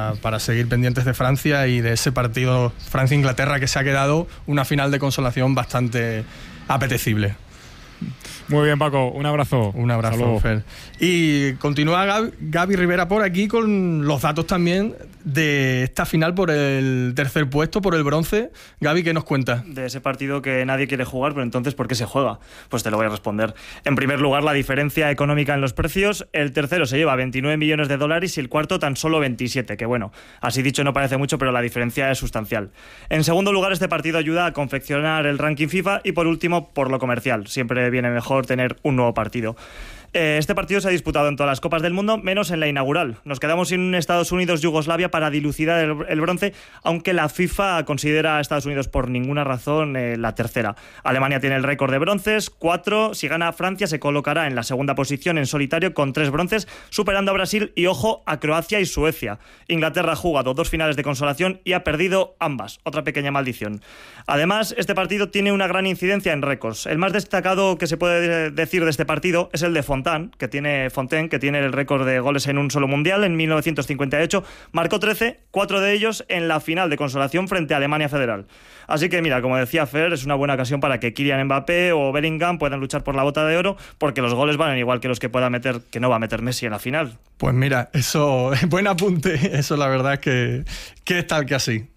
para seguir pendientes de Francia y de ese partido Francia-Inglaterra, que se ha quedado una final de consolación bastante apetecible. Muy bien, Paco, un abrazo. Un abrazo, Fer. Y continúa Gaby Rivera por aquí con los datos también de esta final por el tercer puesto, por el bronce. Gaby, ¿qué nos cuenta? De ese partido que nadie quiere jugar, pero entonces, ¿por qué se juega? Pues te lo voy a responder. En primer lugar, la diferencia económica en los precios. El tercero se lleva 29 millones de dólares y el cuarto tan solo 27, que bueno, así dicho no parece mucho, pero la diferencia es sustancial. En segundo lugar, este partido ayuda a confeccionar el ranking FIFA y por último, por lo comercial. Siempre viene mejor tener un nuevo partido. Este partido se ha disputado en todas las Copas del Mundo, menos en la inaugural. Nos quedamos sin un Estados Unidos-Yugoslavia para dilucidar el bronce, aunque la FIFA considera a Estados Unidos por ninguna razón la tercera. Alemania tiene el récord de bronces, 4. Si gana Francia se colocará en la segunda posición en solitario con 3 bronces, superando a Brasil y, ojo, a Croacia y Suecia. Inglaterra ha jugado 2 finales de consolación y ha perdido ambas. Otra pequeña maldición. Además, este partido tiene una gran incidencia en récords. El más destacado que se puede decir de este partido es el de Fontaine, que tiene el récord de goles en un solo mundial en 1958. Marcó 13, 4 de ellos en la final de consolación frente a Alemania Federal. Así que mira, como decía Fer, es una buena ocasión para que Kylian Mbappé o Bellingham puedan luchar por la bota de oro, porque los goles valen igual que los que pueda meter, que no va a meter Messi en la final. Pues mira, eso, buen apunte, eso la verdad es que es tal que así.